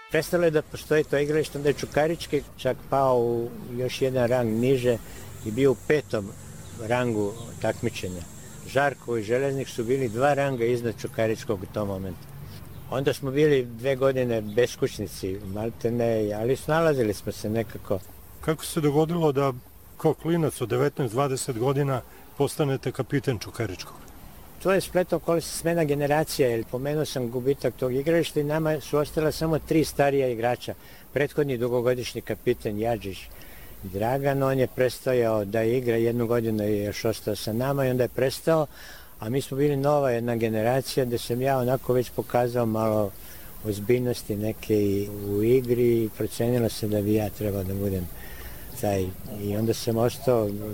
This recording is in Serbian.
Prestalo je da postoji to igralište, onda je Čukarički čak pao u još jedan rang niže i bio u 5. rangu takmičenja. Žarko i Železnik su bili 2 ranga iznad Čukaričkog u tom momentu. Onda smo bili 2 godine beskućnici, maltene, ali snalazili smo se nekako. Kako se dogodilo da kao klinac od 19-20 godina postanete kapiten Čukaričkog? To je spletno okolnosti smena generacija, jer pomenuo sam gubitak tog igrališta i nama su ostala samo 3 starija igrača. Prethodni dugogodišnji kapiten Jadžić Dragan, on je prestao da igra 1 godinu i još ostao sa nama i onda je prestao, a mi smo bili nova jedna generacija gde sam ja onako već pokazao malo ozbiljnosti neke u igri i procenilo se da bi ja trebao da budem taj. I onda sam ostao